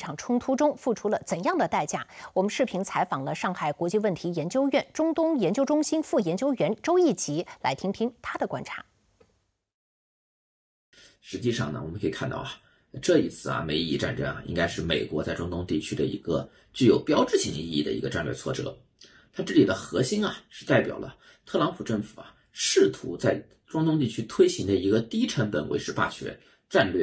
场冲突中付出了怎样的代价？我们视频采访了上海国际问题研究院中东研究中心副研究员周义吉，来听听他的观察。 实际上呢，我们可以看到这一次美伊战争应该是美国在中东地区的一个具有标志性意义的一个战略挫折。它这里的核心是代表了特朗普政府试图在中东地区推行的一个低成本维持霸权战略